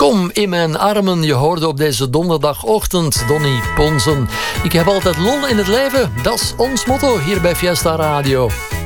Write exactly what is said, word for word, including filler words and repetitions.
Kom in mijn armen, je hoorde op deze donderdagochtend Donny Ponsen. Ik heb altijd lol in het leven, dat is ons motto hier bij Fiesta Radio.